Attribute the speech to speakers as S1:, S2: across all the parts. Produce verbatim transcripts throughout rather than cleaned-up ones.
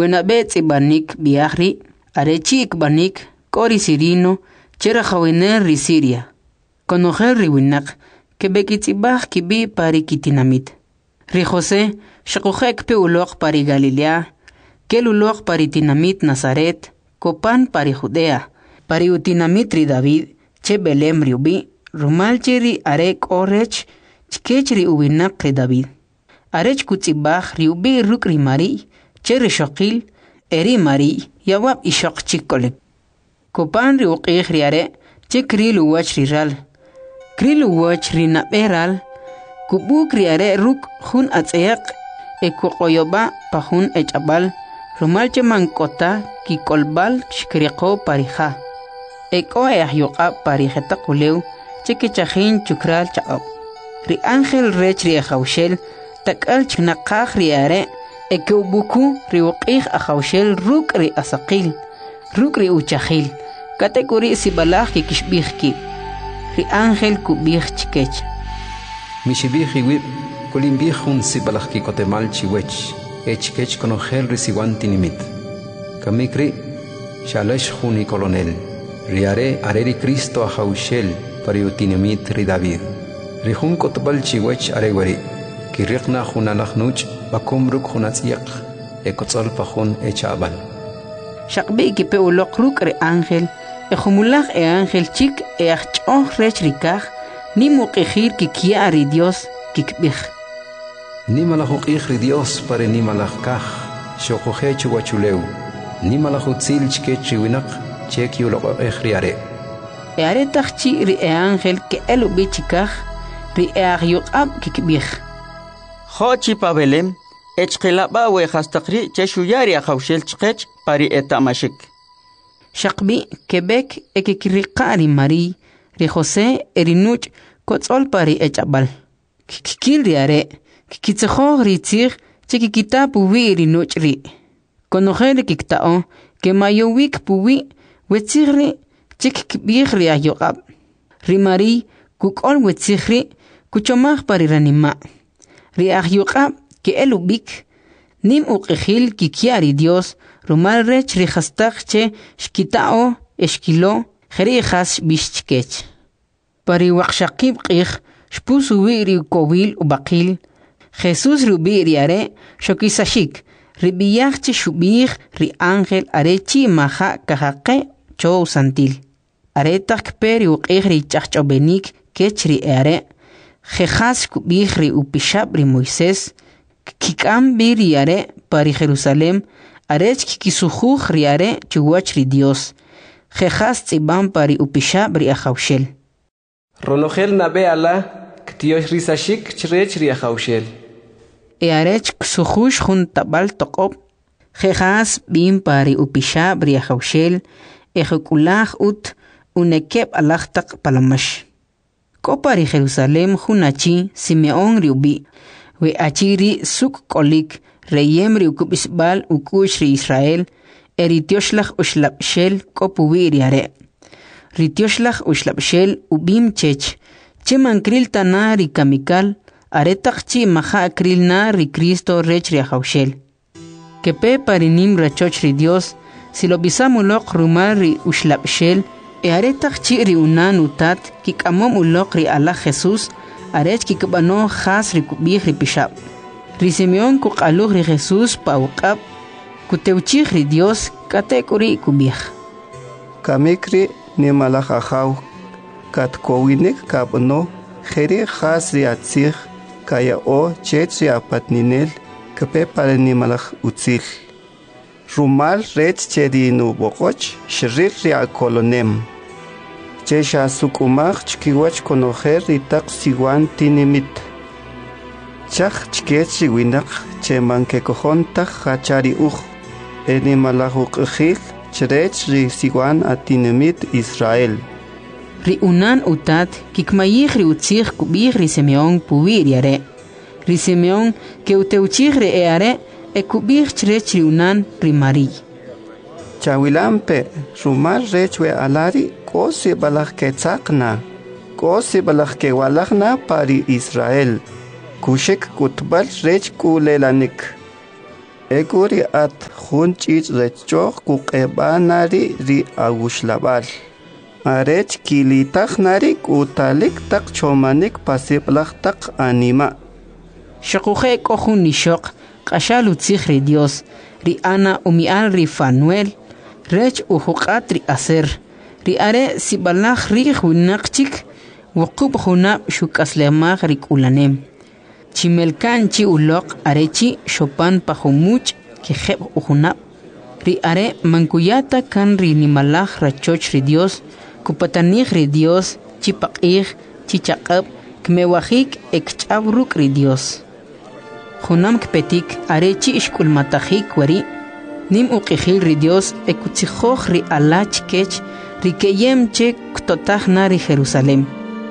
S1: Wenabetz ibanik biahri, arechi ikbanik, kori sirino, chera jawiner ri Siria. Conocer ri winak, que bekitzibach kibi pari kitinamit. Ri José, shakujek pe ulok pari Galilea, kel ulok pari tinamit Nazaret, copan pari Judea, pari utinamit ri David, che Belem ri ubi, rumalchi ri arek orech, chkech ri uwinak ri David. Arech kutzibach ri ubi ruk ri Mari, che ri shokil, eri Mari, yawab ishok chikolek. Copan ri uqih ri are, che kril uwach ri ral. Kril uwach ri naberal, kubuk ri are ruk hun atzeyak, e kukoyoba pa hun echabal, rumalche mankota ki kolbal shkriko parija. Eko e ahyuqa parijeta kuleu, che kichajin chukral chaab. Ri ángel rech ri ajawshel, takal chnaqaj ri are, eke ubuku ri uqih ajawshel ruk ri asaqil, ruk ri uchajil, katekuri sibalaj ki kishbih ki. Ri ángel kubih chikech.
S2: Mishibih iwib, kulimbih hun sibalaj ki kotemal chiwech, echkech conocer ri siwan tinimit. Kamikri, shalesh hun i colonel, riare areri Cristo ajawshel, pari utinimit ri David. Ri hun kotbal chiwech arewari, ki riqna hun alajnuch, bakum ruk hun atziyak, ekotzol pa hun echabal.
S1: Shakbi ki pe ulok ruk ri ángel, e jumulaj e ángel chik e achchoh rech rikaj, ni muqijir ki kia ri Dios kikbij.
S2: Ni malajuqij ri Dios pare ni malajkaj, shokuje chuwachuleu, ni malajutzil chkech riwinak, chek yuloqej ri are.
S1: E are takchi ri e ángel ke elu bichikaj, ri e agyuqab kikbij.
S3: Xochi pa Belem, echqilaba we hastaqri cheshuyari ajawshel chqech pari etamashik.
S1: Shakbi Quebec e que kirikari Mari, ri José erinuch kotzol pari echabal. Kikil ri are, kikitzejo ri tzir, chikikita puwi erinuch ri. Conocer kiktao, que mayowik puwi, wetzirri, chikikbih ri ayogab. Ri Mari, kukol wetzirri, kuchomaj pari ranima. Ri ayogab, que elubik, nim uqijil kikiari Dios, rumal rech ri hastakche shkitao eshkilo jeri has bishchkech. Pari waqshaqib qih shpusu ri kowil ubaqil Jesús rubi ri are shokisashik ribiyach shubih ri ángel arechi maha kahaqe chow santil. Are tak peri uqih ri chachchobenik kech ri are jehas kubih ri upishab ri Moisés kikam bir ri are pari Jerusalem arech kikisujuj riare chuwach ri Dios. Jejas tzibam pari upishab ri ajawshel.
S4: Ronogel nabe ala, ktiosh risashik chrech ri ajawshel.
S1: E arech ksujuj jun tabal toqob. Jejas bim pari upishab ri ajawshel. E jukulaj ut unekeb alajtak palamash. Ko pari Jerusalem junachi Simeon ri ubi. We achiri suk kolik. Reyem ri ukubisbal ukush ri Israel, eritioslach ushlapshel kopuwi riare. Ritioslach ushlapshel ubim chech, che mankril tana ri kamikal, aretak chi maha akril na ri Cristo rech ri ajawshel. Kepe parinim rachoch ri Dios, si lo bisamulok rumar ri ushlapshel, e aretak chi ri unan utat, kikamom ulok ri Allah Jesús, arech kikabano has ri kubih ri pishab. Ri Simeon kuqaluj ri Jesús pauqab, kuteuchij ri Dios katekuri kubij.
S5: Kamikri ni malaj ajaw, katkowinik kabno, jeri jas ri atzij, kaya o chech ri apatninel, kape pare ni malaj utzil. Rumal rech che di nuboqoch, shrir ri akolonem. Che sha sukumaj chkiwach konojer ri tak siwan tinimit. Chach chkech winak che manke kojonta hachari uj eni malajuk ujil chrech ri siwan atinemit Israel.
S1: Ri unan utat kikmayij ri utzij kubij ri Simeon puwi riare. Ri Simeon ke uteuchij ri eare e kubij chrech ri unan ri Mari.
S5: Chawilampe rumal rechwe alari kosi balaj ketzakna, kosi balaj ke walajna pari Israel. Kushek kutbal rech kulelanik. Ekuri at junchich rechoch kuqebanari ri agushlabal. Arech kilitaq nari utalik tak chomanik pasiplaq tak anima.
S1: Shakuje kohun nishok, kashalu tzihri Dios, ri ana umial ri Fanuel, rech uhuqat ri aser, ri are sibalach ri hunakchik, wukub hunab shukaslemag ri kulanem. Chimelkan chi ulok arechi shopan pahumuch kijeb uhunab. Ri are mankuyata kan ri nimalach rachoch ri Dios, kupatanich ri Dios, chipaqih, chichaqab, kmewahik ekchabruk ri Dios. Junam kpetik arechi ishkulmatahik wari, nim uqihil ri Dios ekutsijoch ri alach kech, ri keyem che ktotah na ri Jerusalem.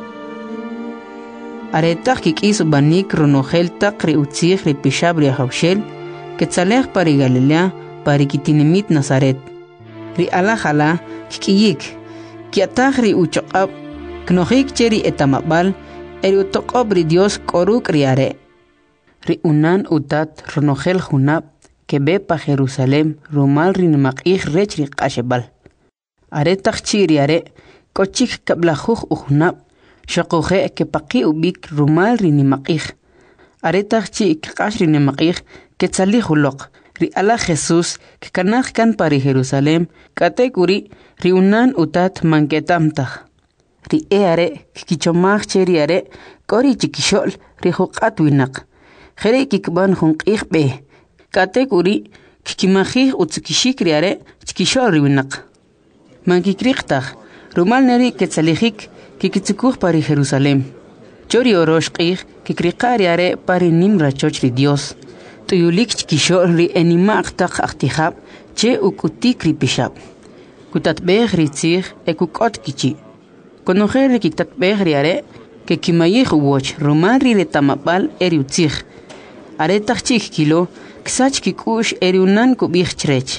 S1: Aretach kikis banik ronogel tak ri utzih ri pishab ri hawshel, ketzalech pari Galilea, pari kitinemit Nazaret. Ri alajala kikiyik, kiatach ri uchoqab, knohik cheri etamabal, eri utoqob ri Dios koruk ri are. Ri unan utat ronogel junab, kebe pa Jerusalem, rumal ri nimakih rech ri qashebal. Aretach chi ri are, kochik kablajuj ujunab, Shakuje que paqui ubik rumal rinimaqih. Aretach chi kqash rinimaqih que tzalihulok. Ri ala Jesús que kanaj kan pari Jerusalem katekuri ri unan utat manketamtaj. Ri e are kichomaj che ri are kori chikishol ri huqat winak. Jere kikban junqih be. Katekuri kikimajih utzikishik ri are chikishol ri winak. Mankikriqtaj rumal neri que tzalihik Kikitzukuj pari Jerusalem. Chori oroshqih kikriqari are pari nimra chochri Dios. Tuyulik chkishor ri enima aqtaq aqtihab che ukutik ri pishab. Kutatbeh ri tzih ekukot kichi. Konojer ri kitatbeh ri are ke kimayih uwoch rumar ri retamabal eri utzih. Are tachchik kilo ksach kikush eri unan kubih chrech.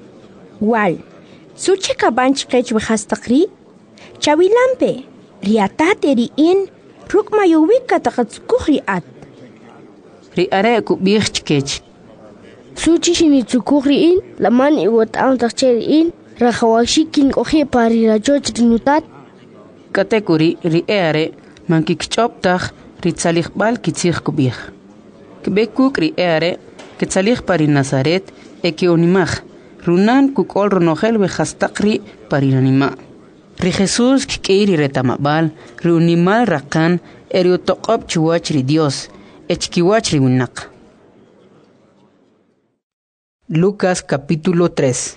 S6: Wal, suche kabanch kech wehastaqri? Chawilampe. Riatat eri in ruk mayuwik katakatsukuh riat.
S1: Ri are kubih chkech.
S7: Suchi shinitsukuh in laman iwat ang takcher in rahawashikin kohi pari rajoch rinutat.
S1: Katekuri ri are mankikchoptach ri tzalikhbal kitzich kubih. Kbekuk ri are kitzalikh pari Nazaret eki onimach runan kukol ronogel wehastaqri pari nanima. Ri Jesús kikiri retamabal, ri unimal rakan, eri utoqob chuwach ri Dios, echkiwach ri winak. Lucas capítulo tres.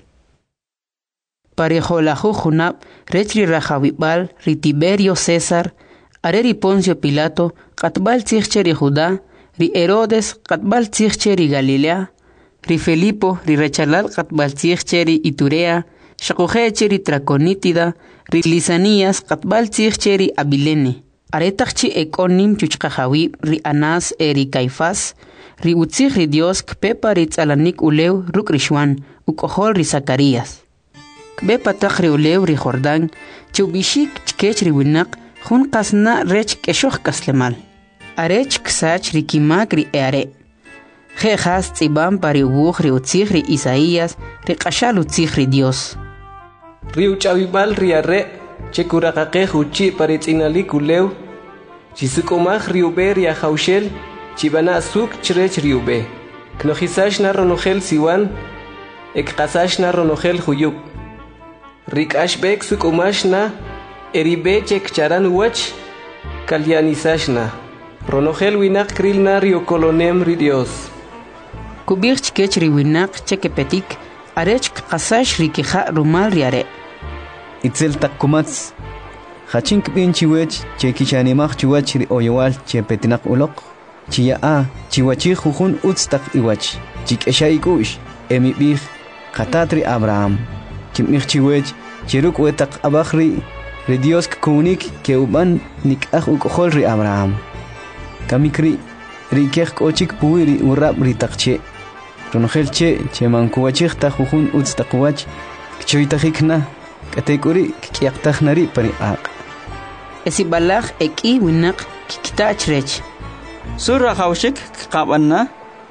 S1: Parejolahu junab, rech ri Rajabibal, ri Tiberio César, are ri Poncio Pilato, katbal tzihche ri Judá, ri Herodes, katbal tzihche ri Galilea, ri Felipo, ri Rechalal, katbal tzihche ri Iturea, Shakuje cheri Traconítida, ri Lisanías, katbal tzih cheri Abilene. Aretachchi ekonim chuchkajawi, ri Anás eri Caifás, ri utzih ri Dios kpepa ri tzalanik uleu ruk rishwan, ukohol ri Zacarías. Kpepa tak ri uleu ri Jordán, chubishik chkech ri winak, jun kasna rech keshoch kaslemal. Arech ksach ri kimak ri eare. Jejas tzibam pari ubuj ri utzih ri Isaías, ri kashal utzih ri Dios.
S4: Riu chabibal riarre, chekuraqaqej uchi paritzinalik uleu, chisukomaj riube riajaushel, chibana suk chrech riube. Knojisash na ronogel siwan, ekqasash na ronogel huyuk. Rikash bek sukomash na, eribe chek charan wach, kalyanisash na. Ronogel winak kril na riokolonem ri Dios.
S1: Kubir chkech ri winak chekepetik, arech qasash ri kija rumal riare.
S8: Itzel takkumats. Hachink bin chiwech, che kichanimach chiwach ri oyowal che petinak ulok. Chia a, chiwachi jujun utstak iwach. Chik esha ikush, emi bih, katatri Abraham. Chimich chiwech, chiruk wetak abachri, ri Dios kunik ke uban nik ach ukohol ri Abraham. Kamikri, ri kech kochik puiri urab ri takche. Ronogel che, che mankuwachik ta jujun utstak wach, kchoitajikna. Katekuri kikiaqtajnari pari aq.
S1: Esibalaj eki winak kikitach rech.
S3: Surra hawshik qabanna.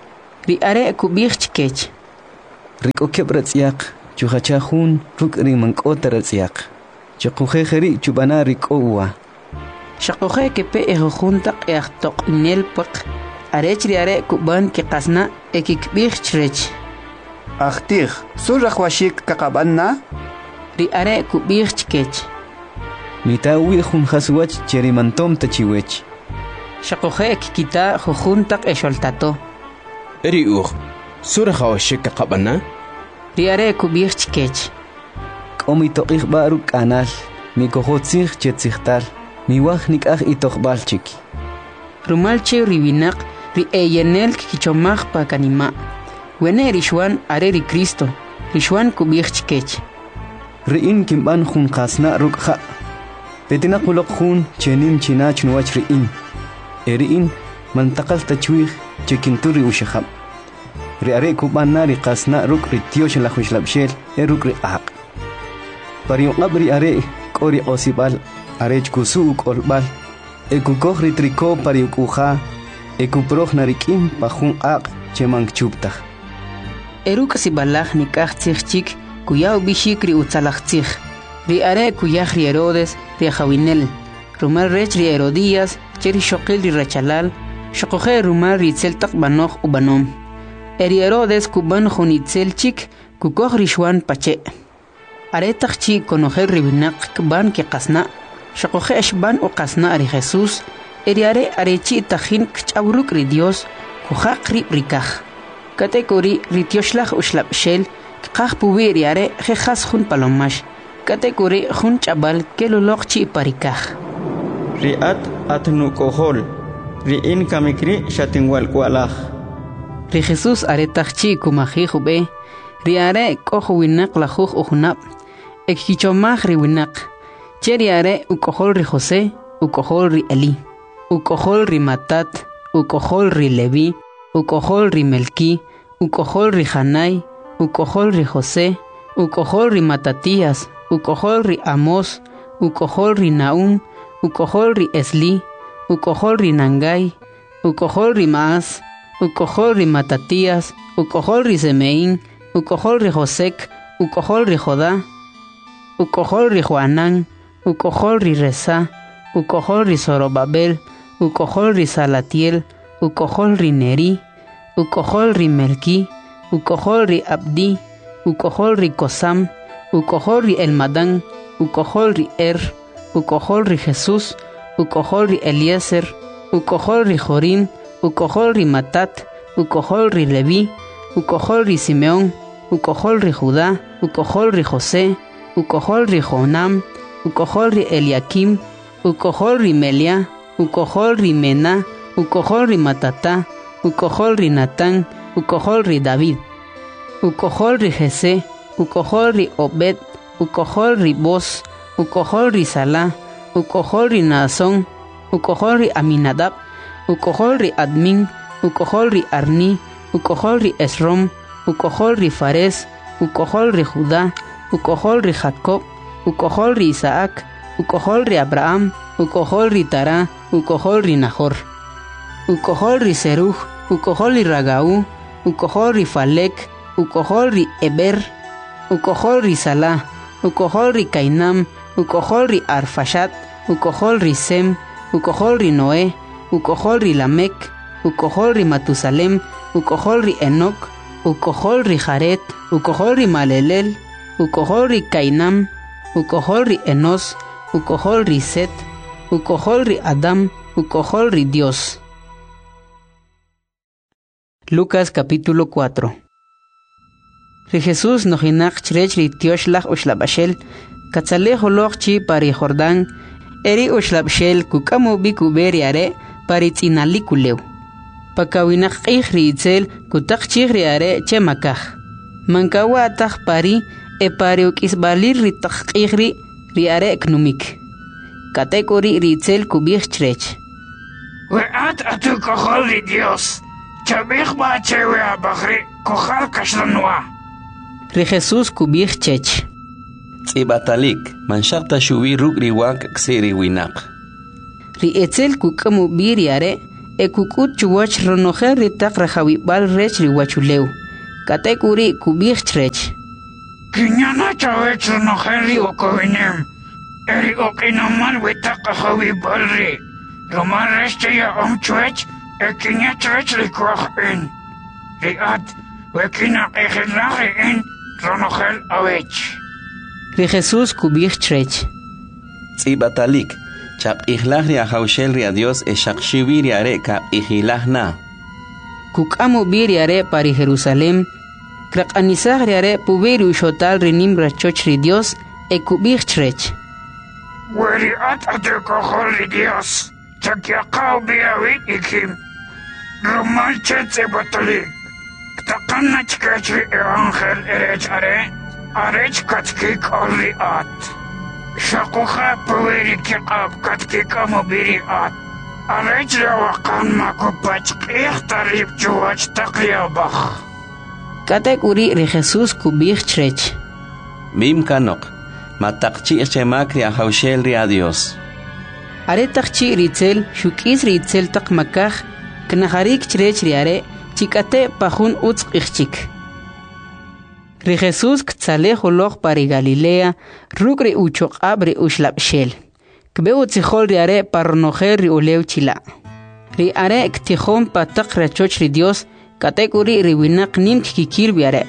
S1: ri are kubih chkech
S8: Riko kebratsiak chuhacha hun ruk ri mankota ratsiak Chukuje jeri chubana riko uwa
S1: Shaqoje kepe ejuntaq eaqtoq inelpaq arech ri are kuban ke qasna ekikbih chrech
S5: Ahtir, surahwashik kakabanna?
S1: Ri are kubih chkech
S8: Mitawi hun haswach cherimantom tachiwech
S1: Shaqoje kikita jujuntaq esholtato
S9: Eri ur, surahwashik kakabanna?
S1: Ri are kubih chkech
S8: Komi toqih baru kanal mi kohotzig chetzigtal mi waj nikaj itoqbalchik
S1: Rumalche riwinaq ri eyenel kichomaj pa kanima Wene rishwan are ri Cristo rishwan kubih chkech
S8: Riin kimban hun qasna rukha Petina qulok hun chenim chinach nuwach riin Eriin mantaqal tachwih chekinturi ushahab Ri are kubanna ri qasna ruk ri tiosh la khushlabshel eruk ri aq Parion abri are kori osibal arech kusu kolbal ekukoj ri triko pariukuja ekuproj narikim pajun aq chemang chupta
S1: Eruk sibalaj nikaj tzigchik kuyaw bishik ri utzalajtzig ri are kuyaj ri Herodes ri Jawinel rumar rech ri Herodías cheri shoqil ri rachalal shoqoje rumar ri tzeltaq banoj ubanom Eri Herodes kuban junitzel chik kukoj ri shwan pache Aretaq chi konojer ribinaq ban ke qasna shaqoje ashban o qasna ri Jesús eri are arechi tajin kchawruk ri Dios kujaq ri rikaj kategori ri tioshlag ushlabshel qaj puwi ri are jejas jun palomash kategori jun chabal keloloq chi parikaj
S3: Ri at atnu kohol ri in kamikri shatinwal kwalaj
S1: Ri Jesús aretaq chi kumaji jube ri are kojuwinaq la juj ujunab Ekichomaj ri winaq cheri are ukojol ri José ukojol ri Eli ukojol ri Matat ukojol ri Levi ukojol ri Melki ukojol ri Janai ukojol ri José ukojol ri Matatías ukojol ri Amos ukojol ri Naum ukojol ri Esli ukojol ri Nangai ukojol ri Maas ukojol ri Matatías ukojol ri Semeín ukojol ri Josek ukojol ri Jodá ukojol ri Juanán ukojol ri Resa ukojol ri Zorobabel ukojol ri Salatiel ukojol ri Neri ukojol ri Melki ukojol ri Abdi ukojol ri Kosam ukojol ri Elmadán ukojol ri Er ukojol ri Jesús ukojol ri Eliezer ukojol ri Jorim ukojol ri Matat ukojol ri Levi ukojol ri Simeón ukojol ri Judá ukojol ri José ukojol ri Jonam ukojol ri Eliakim ukojol ri Melia ukojol ri Mena ukojol ri Matata ukojol ri Natán ukojol ri David ukojol ri Jesé ukojol ri Obed ukojol ri Boz ukojol ri Sala ukojol ri Naasón ukojol ri Aminadab ukojol ri Admin ukojol ri Arni ukojol ri Esrom ukojol ri Fares ukojol ri Judá ukojol ri Jacob ukojol ri Isaac ukojol ri Abraham ukojol ri Tara ukojol ri Nahor ukojol ri Seruj ukojol ri Ragau ukojol ri Falek ukojol ri Eber ukojol ri Salah ukojol ri Cainam ukojol ri Arfashat ukojol ri Sem ukojol ri Noé ukojol ri Lamek ukojol ri Matusalem ukojol ri Enoc ukojol ri Jaret ukojol ri Malelel ukojol ri Cainam ukojol ri Enos ukojol ri Set ukojol ri Adam ukojol ri Dios. Lucas capítulo cuatro. Ri Jesús nojinak chrech ri tioshlag ushlabashel katzalej olog chi pari Jordán eri ushlabshel kukamu bikuberi are pari tzinalikuleu pakawinak qih ri itzel kutak chih ri are chemakaj mankawa ataj pari e pari ukisbalir ri taqqih ri ri are knumik katekori ri itzel kubih chrech
S10: Weat atu kohol ri Dios chabih ba chewe abagri kohal kashlanwa
S1: Ri Jesús kubih chech
S9: Tsibatalik manshaqta shuwi ruk ri wank ksiri winak
S1: Ri etzel kukamu biri are ekukut chuwach ronojer ritak rajawibal rech riwachuleu. Katekuri kubich trech.
S10: Kinyana chawech ronojer riwakowinem. Eri okinaman witak rajawibal ri. Roman rech ya omchwech ekinya trech rikwach in. Riat wekina ejilari in ronojer awech.
S1: Ri Jesús kubich trech.
S9: Tzibatalik. Chap ihlach ri ahaushel ri a Dios e shakshiwi ri are ka ihilach na.
S1: Kukamo bir are pari Jerusalem. Krak anisach ri are puberi ushotal ri nimra choch ri Dios e kubich trech.
S10: Weri at ate kohol ri Dios. Chakyakaw biyawit ikim. Roman chetze batalik. Ktakan na chkech ri evangel erech are. Arech katkik ol ri at. Shakuha paweri kikab katkika mobiri at. Arech rawakan makupach ikhtarib chuwach takyabach.
S1: Katek uri ri Jesús kubich trech.
S9: Mim kanok. Matakchi echemak ri ahaushel ri a Dios.
S1: Are takchi ritzel shukis ritzel tak makach. Knaharik trech ri are. Chikate pahun utz ichchik. Ri Jesús ktzalej oloch pari Galilea, ruk ri uchok ab ri ushlap shel. Kbe utzijol ri are parnojer ri uleu chila. Ri are ktijom patak rachoch ri Dios, katekuri ri winak nim kikil bi are.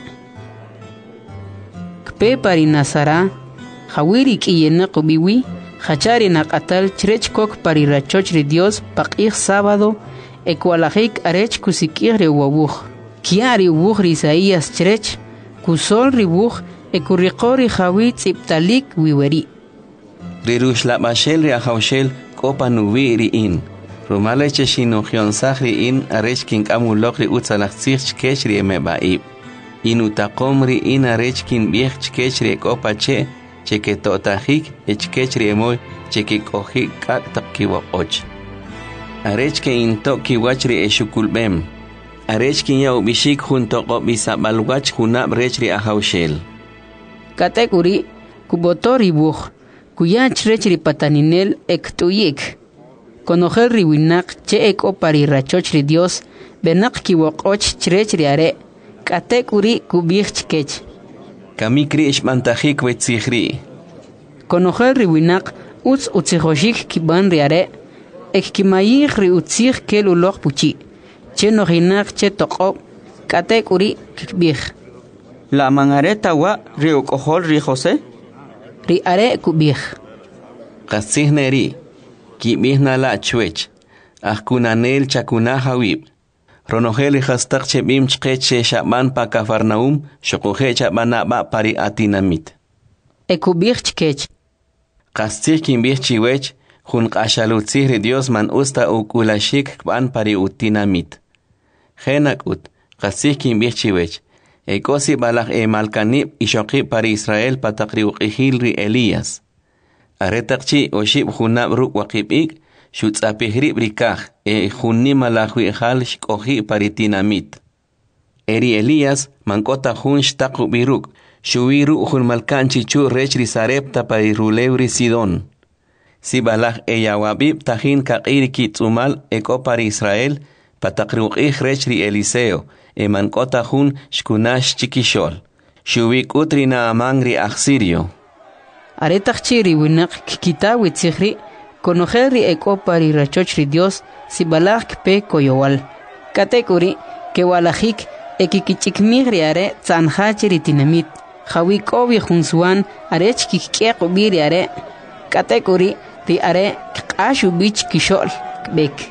S1: Kbe pari Nazara, hawiri kiyena kubiwi, hachari nakatal chrech kok pari rachoch ri Dios pakich sábado, ekwalajik arech kusikir ri wabuch. Kiari ubuch ri Isaías chrech, kusol ribuch e kurriqori khawit iptalik wiweri.
S9: Rirush la mashel ri ahaushel kopa nuwi ri in. Rumale cheshino khionsach ri in arech kin amulok ri utzalachzich chkesh ri emebaib. Inutakom ri in arech kin biech chkesh ri kopa che cheketotahik e chkesh ri emoy chekikohik kak takiwakoch. Arech ke in to kiwach ri eshukulbem. Arech kin ya ubishik junto ko bisabalwach hunab rech ri ahaushel.
S1: Katekuri kubotor ribuch kuyach rech ri pataninel ektuyik. Konojer ri winak che eko pari rachoch ri Dios benak kiwokoch chrech ri are. Katekuri kubich chkech.
S9: Kamikri ishmantahik wetzihri.
S1: Konojer ri winak utz utzihoshik kiban ri are. Ek kimayich ri utzich kel uloch puchi. Che no hinak che toko katek uri kibich.
S3: La mangareta wa rio kohol ri José.
S1: Ri are kubich.
S9: Qasihneri kibich na la chwech. Ahkunanel chakuna hawib. Ronogel hastak che bim chqech che shaban pa Kafarnaum shokohe chabana ba pari atinamit.
S1: E kubich chkech.
S9: Qasih kimbich chiwech jun qashalutzih ri Dios man usta ukulashik kban pari utinamit. Genak ut, qasih kimbich chiwech. Ekosi balak e malkanib ishoqi pari Israel patakri uqihil ri Elías. Aretakchi oshib junab ruk waqibik, shutzapihri brikaj, e junni malakwi hal shkohi pari tinamit. Eri Elías mankota jun shtaku biruk, shuwiru jun malkanchi chu rech ri Sarepta pari rulewri Sidon. Si balak e yawabib tahin kakiri kitzumal eko pari Israel, patakriuqih rech ri Eliseo, e mankota jun shkunash chikishol. Shubik utri na amangri aksirio.
S1: Aretakchi ri winak kikita witzihri, konojer ri eko pari rachoch ri Dios, si balak pe koyowal. Katekuri, ke walajik, ekikichikmig ri are, tzanhachi ri tinamit. Hawikobi junsuan, arech kikkiek ubiri are. Katekuri, ri are, kqashu bich kishol, bek.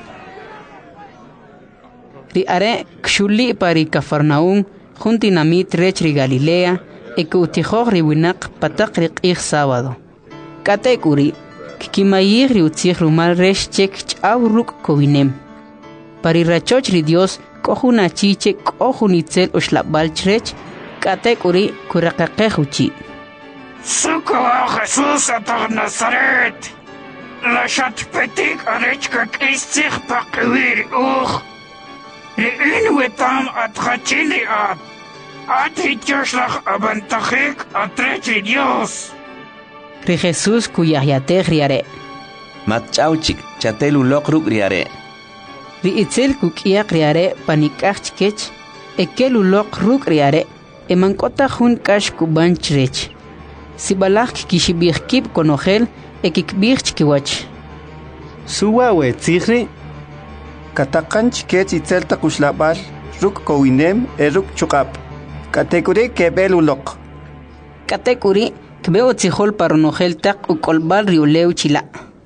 S1: Ri are, kshuli pari Kafarnaum, juntinamit rech ri Galilea, eke utijoj ri winak patak ri q'ij sábado. Katekuri, kikimayij ri utzij rumal resh chek ch'aw ruk kowinem. Pari rachoch ri Dios, kohun achiche kohun itzel oxlabal chrech, katekuri kuraqaqej uchi.
S10: Suko Jesús atar Nazaret. La shatpetik arech kakistzich pakewir uch. Ri inwetam atchachili at. At hitjoshlach abantachik atrechi Dios.
S1: Ri Jesús kuyayatej riare.
S9: Matchauchik chatelu lokruk riare.
S1: ri itzel kukiak riare panikach kech ekelu lok ruk riare emankota hun kash kuban chrech sibalak kishibir kip konogel ekikbir chkiwach
S8: suwawe tzigri
S5: katakanch kech itzel takushlabal ruk kowinem eruk chukap katekuri kebel ulok
S1: katekuri kbeo tzihol paronogel tak ukolbal riuleu chila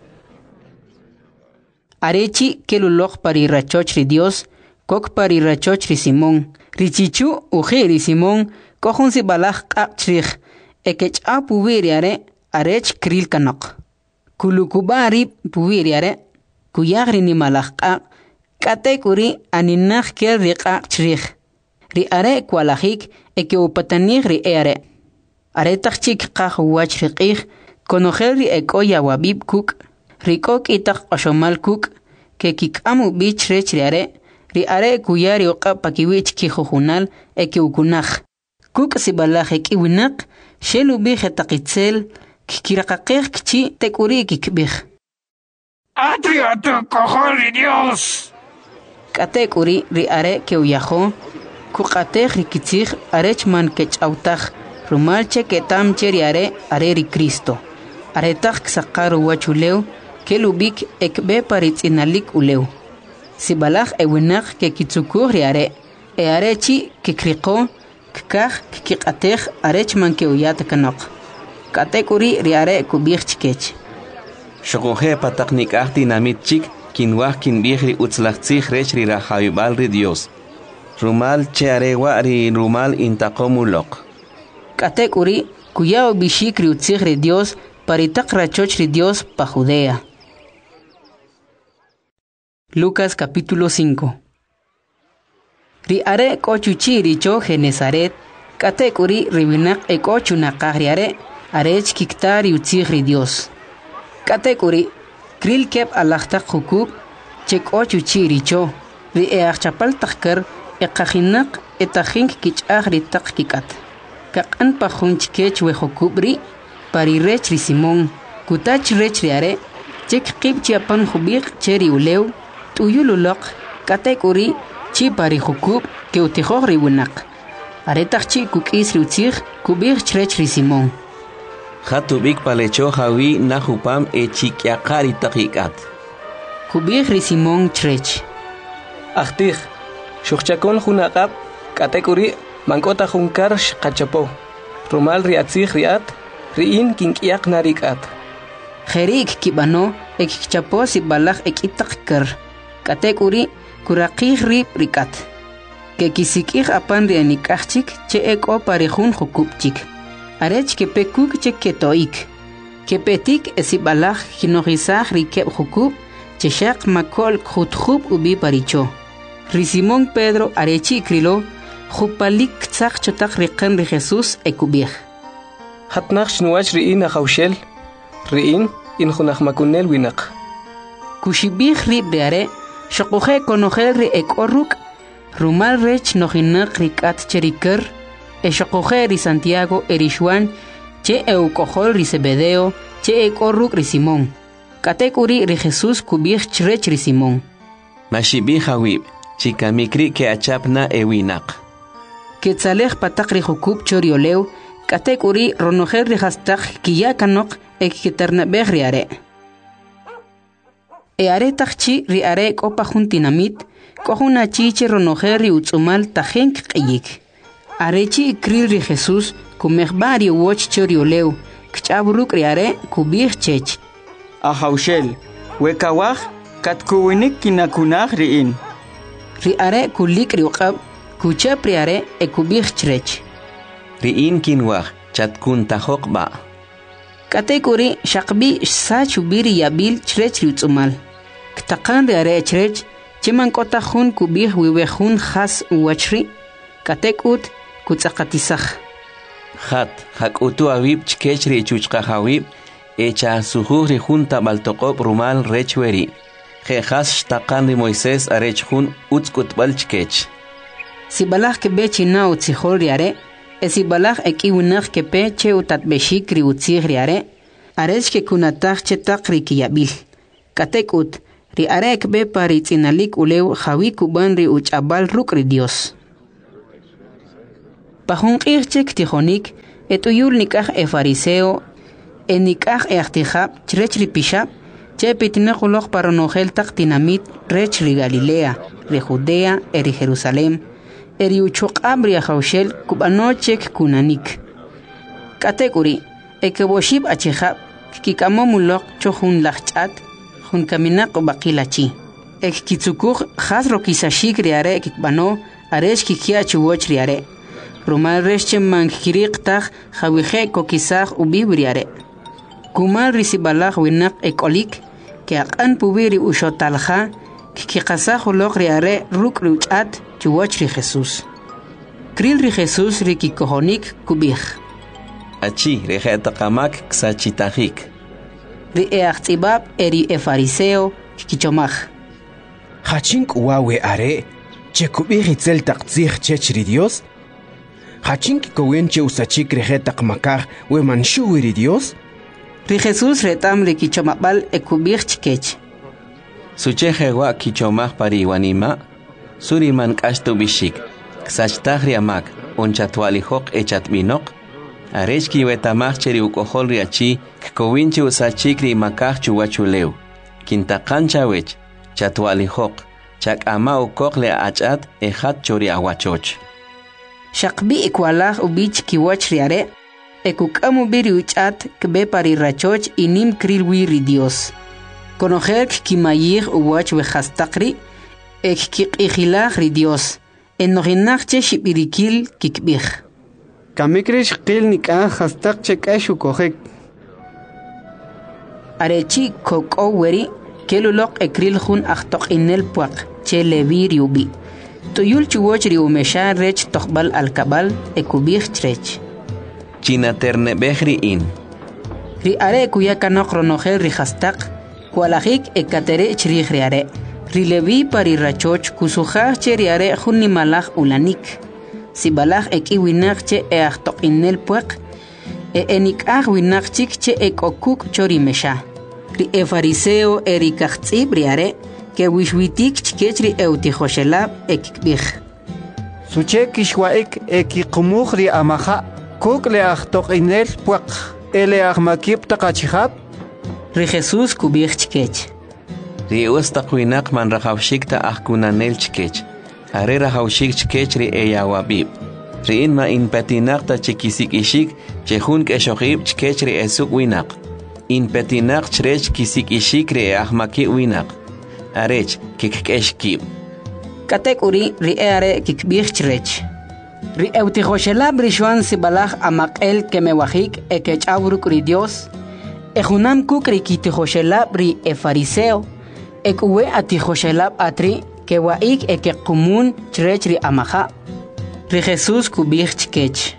S1: arechi kelulok parirrachoch ri Dios kok parirrachoch ri Simón richichu uji ri Simón kohun si balaj qaqchrich ekech a pubiriare arech kril kanok kulukubari pubiriare kuyagri ni malaj qa katekuri aninaj kel ri qaqchrich ri are kwalajik eke upatanig ri ere are tachik qaj wach ri qij konogel ri ekoya wabib kuk rikok itak ashomal kuk ke kikamu bich rech riare ri are kuyari oqa pakiwich ki jujunal eke ukunaj kuk sibalaj eki winak shelu bi hetaqitzel kikiraqaqej kchi tekuri kikbij
S10: Atriato cojoli Dios
S1: katekuri ri are ke uyajo kuqatej rikitzij arech man kechautaj rumalche ketam cheri are are ri Cristo aretaj ksaqaru wachuleu kelubik ekbe paritzinalik uleu sibalaj ewinak ke kitzukur riare e arechi kikriko kkaj kiqatej arech man ke uyat kanok katekuri riare kubij chkech
S9: Shokoje pataknik ahti namit chik kinwaj kinbijri utzlachtzij rech ri rajawibal ri Dios rumal che arewa ri rumal intaqomulok
S1: katekuri kuyao bishik ri utzij ri Dios paritak rachoch ri Dios pa Judea. Lucas capítulo cinco. Ri are kochuchi richo Genesaret, katekuri ribinak e kochunaqaj ri are arech kiktar utzij ri Dios. Katekuri kril kep alajtaq jukub che kochuchi richo ri e achapal takar e qajinak e tajink kichaj ri taq kikat. Kaqan pa junch kech we jukubri pari rech ri Simón kutach rech ri are chek qib chiapan jubik cheri uleu tuyululok katekuri chi pari jukub ke utijoj ri winak aretach chi kukis ri utzij kubik chrech ri Simón
S9: Hatubik palecho jawi najupam e chikyaqari taqikat
S1: kubik ri Simón chrech
S4: Ahtij shuchakon junaqab katekuri mankota junkar qachapo rumal ri atzij riat riin kinkiak narikat
S1: Jerik kibano ekchapo si balaj ekitakar katekuri kuraqij rib rikat ke kisikij apan ri anikachik che eko parejun jukupchik arech ke pekuk che ketoik ke petik esi balaj kinojisaj ri ke jukup che shaq makol khutkhub ubi paricho ri Simón Pedro arechi krilo jupalik tzaq chotak riqan ri Jesús ekubij
S4: hatnaq shnuach riin ajawshel riin in junaj makunel winak
S1: kushibij rib riare shoquje konojel ri ekorruk rumal rech nojinak rikat cherikar e shoquje ri Santiago erishwan che eukojol ri Zebedeo che ekorruk ri Simón katekuri ri Jesús kubij chrech ri Simón
S9: Mashibi jawib chikamikri ke achapna ewinak
S1: Ketzalej patak ri jukub chorioleu katekuri ronojel ri hastaj kiyakanok ekiternabej ri are e are tajchi ri are kopa juntinamit kohuna chiche ronojel ri utzumal tajenk qiyik arechi kril ri Jesús kumejbari woch chorioleu kchabruk ri are kubij chech
S3: Ajawshel wekawaj katkuwinik kinakunaj riin
S1: ri are kulik ri uqab kuchap ri are e kubij chrech
S9: riin kinwaj chatkun tajoqba
S1: katekuri shaqbi sachubiri yabil chrech ri utzumal ktaqan ri are chrech chiman kota jun kubij wiwejun khas wachri katekut kutzaqatisaj
S9: Hat hakutu awib chkech ri chuchqa hawib echa sujuj ri junta baltoqob rumal rechweri jejas shtaqan ri Moisés arech jun utzkutbal chkech
S1: sibalaj ke bechina utzijol ri are esibalaj ekiwinaj ke pe che utatbeshik ri utzij ri are arech ke kunataj che taq ri kiyabil katekut ri arek be pari tzinalik ulew jawi kuban ri uchabal ruk ri Dios. Pajun qirchek tijonik etuyul nikaj e fariseo e nikaj e achtijab chrech ri pishab che pitinakulok para nogel tak tinamit rech ri Galilea, ri Judea e ri Jerusalem, e ri uchok abri a jaushel kubanochek kunanik. Katekuri e keboshib achijab kikamomulok chohun lachchat jun kaminak o bakilachi. E kitsukuj jasro kisashik riare kikbano aresh kikia chuwoch riare. Rumal resche mankirik taj jawije kokisaj ubibriare. Kumal risibalaj winak ekolik que akan pubiri ushotalja kikasaj ulok riare ruk ruchat chuwoch ri Jesús. Kril ri Jesús ri kikohonik kubij.
S9: Achi rejetakamak ksachitajik.
S1: Ri eachtzibab eri e fariseo kichomaj.
S11: Hachink uawe are che kubij itzel taktzij chech ri Dios. Hachink kowenche usachik rejetakmakaj we manshu ri Dios.
S1: Ri Jesús retam ri kichomabal e kubij chikech.
S9: Suche jewa kichomaj pari wanima suri man kashto bishik ksachtaj riamak onchatwalijok echatminok. Arechki wetamach cheri ukohol riachi kkowinchi usachik ri makaj chuwachulew. Kintakancha wech chatwalijok chak ama ukok le achat ejat chori awachoch.
S1: Shakbi ikwalaj ubich kiwach riare ekukamu biri uchat kbe pari rachoch inim kril wiri Dios. Conocer kimayij uwach wejastakri ek kikijilaj ri Dios. Enoginachche shibirikil kikbij.
S5: Kamikrish qil nikah hastak chekashu kohek.
S1: Arechi koko weri kelulok ekril jun achtok inel puak che levir yubi. Tuyul chuwoch ri umesha rech tokbal alkabal ekubij trech.
S9: China terne behri in.
S1: Ri are kuya kanok ronogel ri hastak kualajik ekatere chrij ri are. Ri levi pari rachoch kusujaj che ri are jun nimalaj ulanik. Si balaj ek iwinakche e achtok inel puek, e enik aj winakchik e kokuk chori mesha. Ri e fariseo e ri kachtzib riare, ke wishwitik chkechri e utijoshelab e kikbij.
S5: Suche kishwaik e kikumuk ri amaja, kuk le achtok inel puek, e le ahmakip takachihab.
S1: Ri Jesús kubij chkech.
S9: Ri ustak winak man rajawshikta ahkunanel chkech. Arera haushik chkechri eyawabib. Riin ma in petinakta chikisik ishik chehun keshohib chkechri esuk winak. In petinak chrech kisik ishik re ahmaki winak. Arech kikeshkib.
S1: Katek uri ri are kikbich chrech. Ri eutijoshelab rishwan sibalaj amakel kemewajik ekechavuruk ri Dios. Ejunam kuk ri kitijoshelab ri e fariseo. Ekuwe atijoshelab atri que waik e que kumun chrechri amaja. Ri Jesús kubij chkech.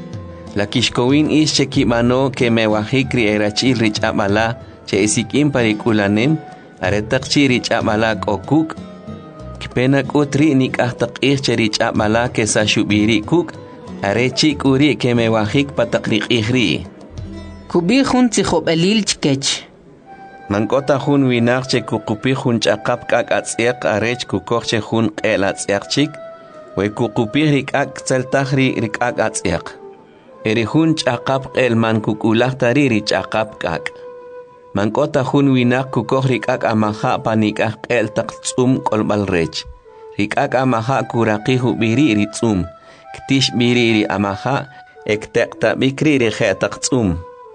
S9: La kishkowin is chekimano que me wajikri erachil rich amala che isikim parikulanem aretakchi rich amala kokuk. Kpena kutri nik ahtak ich rich amala que sa shubiri kuk arechi kuri que me wajik patakrik ihri.
S1: Kubij hun tzichobelil chkech.
S9: Mankota hun winak che kukupi hun chakap kak atziak arech kukok che hun el atziak chik, we kukupi rikak tzeltahri rikak atziak. Eri hun chakap el man kukulak tariri chakap kak. Mankota hun winak kukok rikak amaha panikak el taktsum kolbal rech. Rikak amaha kuraki hubiri ritsum, ktish biriri amaha ektekta bikri rikhe taktsum.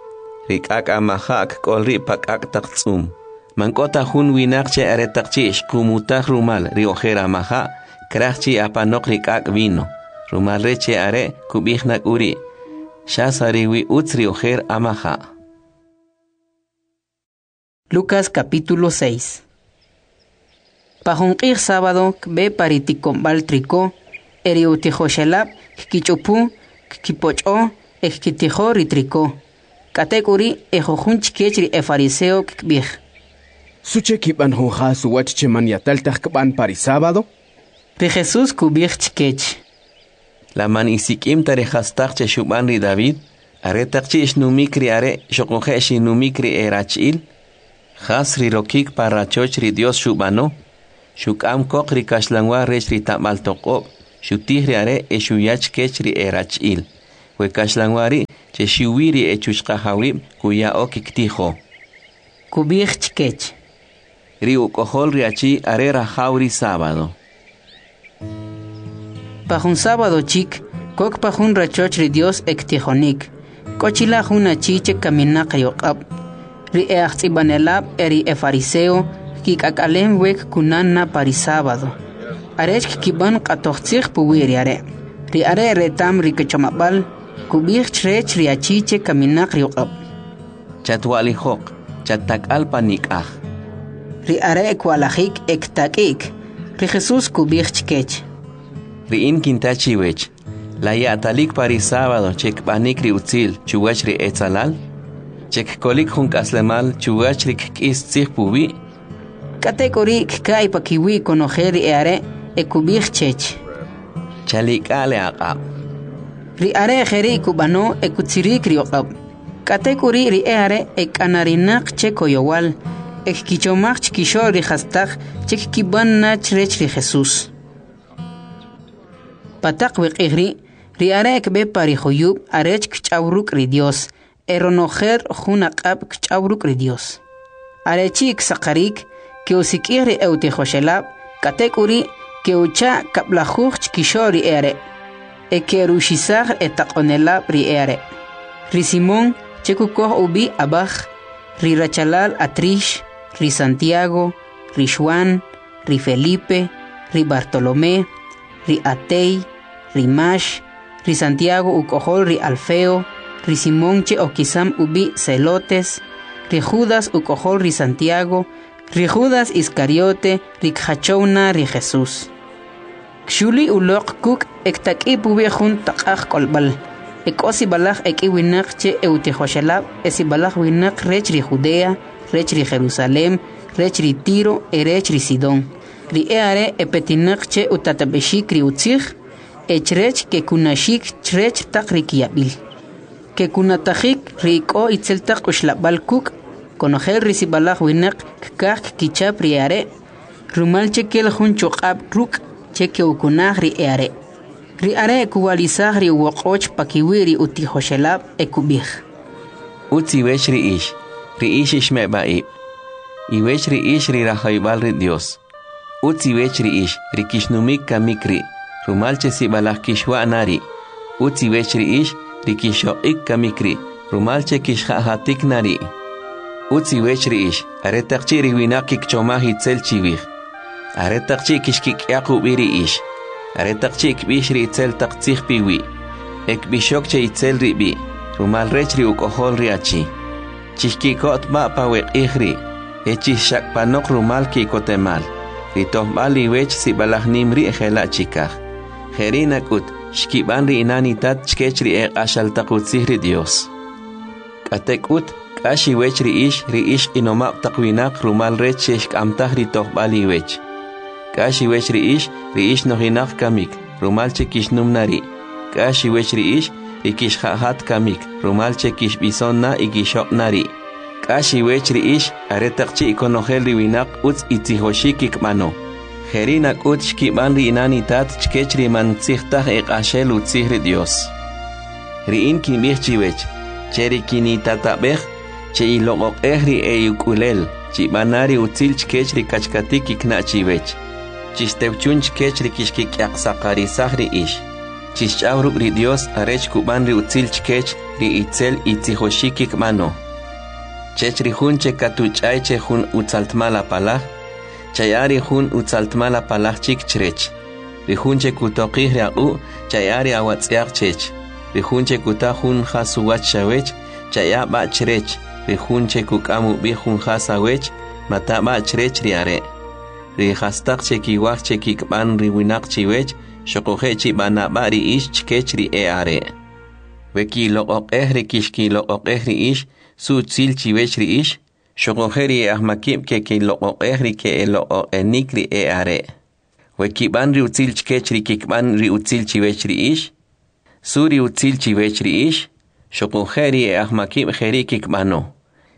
S9: Rikak amahak kolri pakak taktsum. Mankota hun winakche aretakchi ishkumutak rumal riojera amaha krachchi apanok rikak vino. Rumal reche are kubijnak uri. Shasariwi utz riojer amaha.
S1: Lucas capítulo seis. Pajunqir sábado kbe pariticombal trico eriutijoshelab kichupu kipocho ekitijo ritrico. Katekuri ejojun chkechri e fariseo kbij.
S11: Suche kiban honja su wach cheman yatal takban pari sábado.
S1: Ri Jesús kubij chkech.
S9: La man isikim tarejastak che shuban ri David, aretak chi ishnumikri are shokoje ishnumikri erachil, Has ri rokik para choch ri Dios shubano. Shuk am kok ri kashlangwa rech ri tamal tokop. Shutih ri are e shuyach kech ri erach il. We kashlangwari che shiwiri e chushkahawib kuya okiktijo.
S1: Kubich chkech.
S9: Ri ukohol ri achi are rajauri sábado.
S1: Pajun sábado chik, kok pajun rachoch ri Dios ektijonik. Kochila juna chiche kaminak yokab. Ri eachzibanelab eri e fariseo, kik akalem wek kunana pari sábado. Arech kiban katochzich puwiri are. Ri are retam ri kechomabal, kubich chrech ri achiche kaminak yokab.
S9: Chatwalijok, chatak alpanik ah.
S1: Ri are kwalajik ektakik. Ri Jesús kubich chkech.
S9: Ri in kintachi wech. La yatalik pari sábado chek banik ri utzil chuwach ri etzalal. Chek kolik junk aslemal chuwach ri kis tzich pubi.
S1: Katekori kai pakiwi konojeri eare e kubich chech.
S9: Chalik ale aqab.
S1: Ri are jeri kubano e kutzirik ri oqab. Katekori ri eare e kanarinak cheko yowal. E kichomach chkisho ri hastak chek kiban na chrech ri Jesús. Patak wekigri, ri arek be pari joyub, arech kchauruk ri Dios, eronojer junakab kchauruk ri Dios. Arechik sakarik, ke usikiri eute joshelab, katekuri, ke ucha kaplajuch chkishori ere, e ke rushizar etakonelab ri ere. Ri Simón, chekukoh ubi abaj, ri Rachalal atrish, ri Santiago, ri Juan, ri Felipe, ri Bartolomé, ri Atei, ri Mash, ri Santiago ukohol ri Alfeo, ri Simón che okisam ubi Celotes, ri Judas ukohol ri Santiago, ri Judas Iscariote, ri Khachouna ri Jesús. Kshuli ulok kuk ektak ipubi jun takaj kolbal, ekosi balaj eki winak che eutihoshelab, esi balaj winak rech ri Judea, rech ri Jerusalem, rech ri Tiro, erech ri Sidón. Ri eare epetinak che utatabeshik ri utzich, echrech ke kunashik chrech takrik yabil. Ke kunatajik riko itzeltak ushlabal kuk, konojel risibalaj winak kak kichap ri eare, rumal chekel jun chokab ruk cheke ukunaj ri eare. Ri are kuwalizaj ri wokoch pakiwiri utihoshelab ekubij.
S9: Utzi wech ri ish, ri ish ishme baib. I wech ri ish ri rajaibal ri Dios. Utzi wech ri ish, ri kishnumik kamikri. Rumalche si balaj kishwa nari. Utzi wech ri ish, ri kisho ik kamikri. Rumalche kishhahatik nari. Utzi wech ri ish, aretakchi ri winakik chomahi tzel chivih. Aretakchi kishkik yakubiri ish. Aretakchi ikbish ri tzel taktzich piwi. Ekbishok che itzel ri bi. Rumal rech ri ukohol ri achi. Chishkikot ba pawek ihri. Echi shakpanok rumal kikotemal. Ritoh bali wech si balaj nimri ejela chikaj. Jerina kut, shkiban ri inanitat chkech ri ek ashal takutzih ri Dios. Katek ut, kashi wech ri ish, ri ish inomab takwinak rumal rech sheshk amtah ri toh bali wech. Kashi wech ri ish, ri ish nohinak kamik, rumal chekish numnari. Kashi wech ri ish, ri kish hahat kamik, rumal chekish bisonna igishok nari. Kashi wech ri ish, aretakchi ikonojel ri winak utz itzihoshikik mano. Jerina kut shkiban ri inanitat chkech ri mantzihtaj ek ashel utzih ri Dios. Ri in kinbih chiwech, che ri kinitatabej, che ilogok eh ri eyukulel, chibanari utzil chkech ri kachkatik ikna chiwech. Chistewchun chkech ri kishkik yaksakarizaj ri ish. Chischawruk ri Dios arech kuban ri utzil chkech ri itzel itzihoshikik mano. Chech ri jun che katuchay che jun utzaltmala palaj, chayari jun utzaltmala palaj chik chrech. Ri jun che kutokih ri u, chayari awatziak chech. Ri jun che kuta jun jasuwach shawech, chaya ba chrech. Ri jun che kukamu bi jun jasawech, mata ba chrech ri are. Ri hastak che kiwach che kikban ri winak chiwech, shokoje chi bana ba ri ish chkech ri e are. Weki loqok eh ri kishki loqok eh ri ish, su tzil chiwech ri ish, shokojeri ahmakib ke ke loqok eh ri ke e loqok enik ri e are. Wekiban ri utzil chkech ri kikban ri utzil chiwech ri ish, su ri utzil chiwech ri ish, shokojeri ahmakib jeri kikbano.